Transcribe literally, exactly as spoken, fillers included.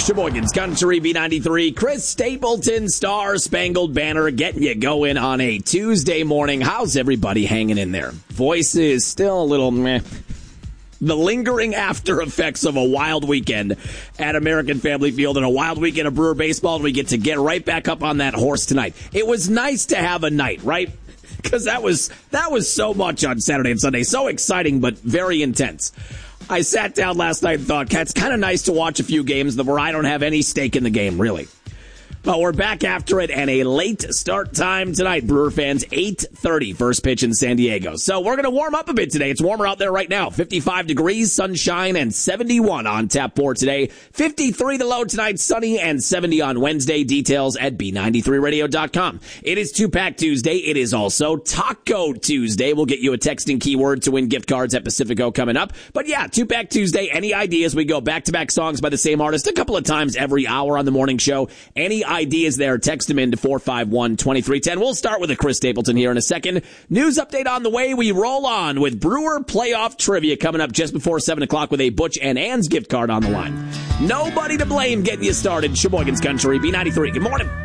Sheboygan's Country B ninety-three, Chris Stapleton, Star Spangled Banner, getting you going on a Tuesday morning. How's everybody hanging in there? Voice is still a little meh. The lingering after effects of a wild weekend at American Family Field and a wild weekend of Brewer baseball, and we get to get right back up on that horse tonight. It was nice to have a night, right? Because that was that was so much on Saturday and Sunday. So exciting, but very intense. I sat down last night and thought, it's kind of nice to watch a few games where I don't have any stake in the game, really. But we're back after it, and a late start time tonight, Brewer fans, eight thirty, first pitch in San Diego. So we're going to warm up a bit today. It's warmer out there right now, fifty-five degrees, sunshine, and seventy-one on tap for today. fifty-three the low tonight, sunny, and seventy on Wednesday. Details at B ninety-three radio dot com. It is Two-Pack Tuesday. It is also Taco Tuesday. We'll get you a texting keyword to win gift cards at Pacifico coming up. But yeah, Two-Pack Tuesday. Any ideas? We go back-to-back songs by the same artist a couple of times every hour on the morning show. Any ideas there, text them in to four five one, two three one zero. We'll start with a Chris Stapleton here in a second. News update on the way. We roll on with Brewer playoff trivia coming up just before seven o'clock with a Butch and Ann's gift card on the line. Nobody to blame getting you started. Sheboygan's Country, B ninety-three. Good morning.